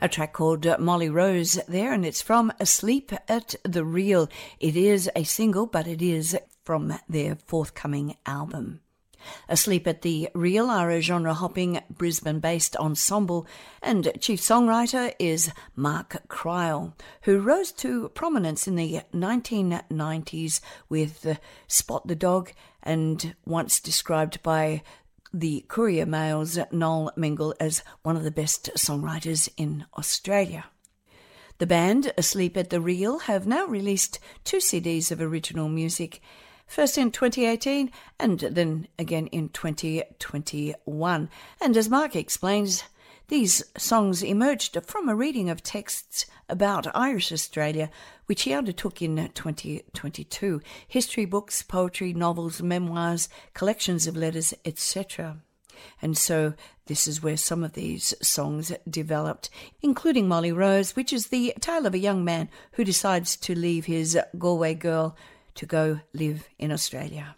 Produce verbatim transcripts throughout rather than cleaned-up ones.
A track called uh, Molly Rose there, and it's from Asleep at the Reel. It is a single, but it is from their forthcoming album. Asleep at the Reel are a genre-hopping Brisbane-based ensemble, and chief songwriter is Mark Cryle, who rose to prominence in the nineteen nineties with uh, Spot the Dog, and once described by the Courier Mail's Noel Mingle as one of the best songwriters in Australia. The band, Asleep at the Reel, have now released two C Ds of original music, first in twenty eighteen and then again in twenty twenty-one. And as Mark explains, these songs emerged from a reading of texts about Irish Australia, which he undertook in twenty twenty-two. History books, poetry, novels, memoirs, collections of letters, et cetera. And so this is where some of these songs developed, including Molly Rose, which is the tale of a young man who decides to leave his Galway girl to go live in Australia.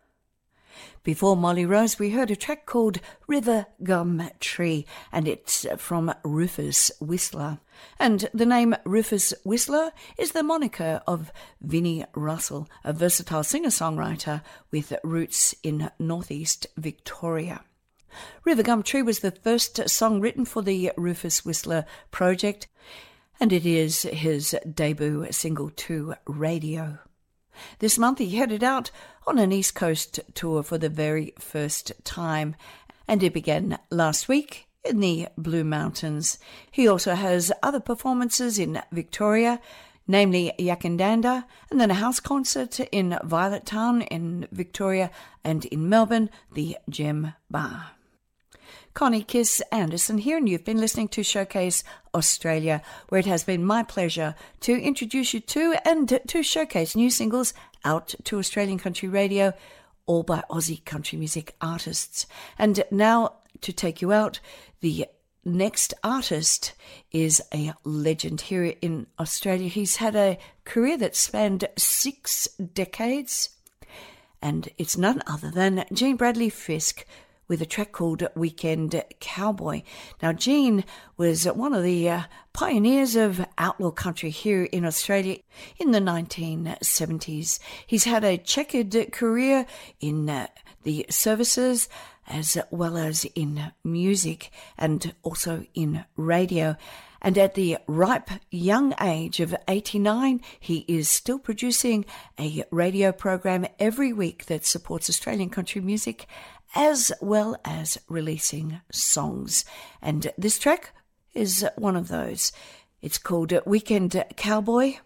Before Molly Rose, we heard a track called River Gum Tree, and it's from Rufus Whistler. And the name Rufus Whistler is the moniker of Vinnie Russell, a versatile singer-songwriter with roots in northeast Victoria. River Gum Tree was the first song written for the Rufus Whistler project, and it is his debut single to radio. This month he headed out on an East Coast tour for the very first time, and it began last week in the Blue Mountains. He also has other performances in Victoria, namely Yakandanda, and then a house concert in Violet Town in Victoria, and in Melbourne, the Gem Bar. Connie Kiss Anderson here, and you've been listening to Showcase Australia, where it has been my pleasure to introduce you to and to showcase new singles out to Australian country radio, all by Aussie country music artists. And now to take you out, the next artist is a legend here in Australia. He's had a career that spanned six decades, and it's none other than Gene Bradley Fisk, with a track called Weekend Cowboy. Now, Gene was one of the uh, pioneers of outlaw country here in Australia in the nineteen seventies. He's had a checkered career in uh, the services as well as in music and also in radio. And at the ripe young age of eighty-nine, he is still producing a radio program every week that supports Australian country music, as well as releasing songs. And this track is one of those. It's called Weekend Cowboy.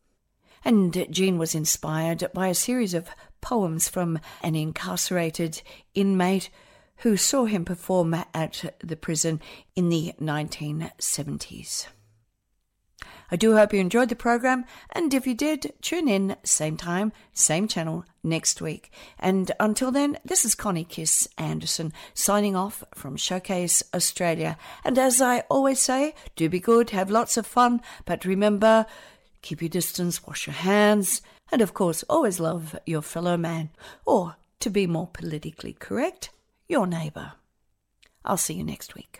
And Gene was inspired by a series of poems from an incarcerated inmate who saw him perform at the prison in the nineteen seventies. I do hope you enjoyed the program, and if you did, tune in same time, same channel next week. And until then, this is Connie Kiss Anderson signing off from Showcase Australia. And as I always say, do be good, have lots of fun, but remember, keep your distance, wash your hands, and of course, always love your fellow man, or to be more politically correct, your neighbour. I'll see you next week.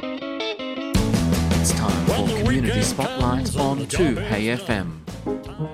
It's time for Community Spotlight on two Hey F M.